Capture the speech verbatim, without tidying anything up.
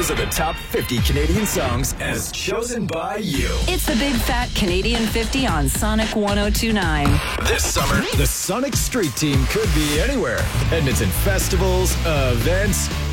Those are the top fifty Canadian songs as chosen by you. It's the Big Fat Canadian fifty on Sonic one oh two point nine. This summer, the Sonic Street Team could be anywhere. Edmonton festivals, events,